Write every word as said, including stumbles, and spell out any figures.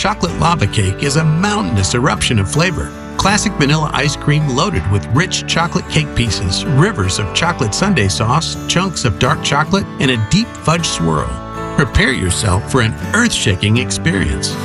chocolate lava cake is a mountainous eruption of flavor. Classic vanilla ice cream loaded with rich chocolate cake pieces, rivers of chocolate sundae sauce, chunks of dark chocolate, and a deep fudge swirl. Prepare yourself for an earth-shaking experience.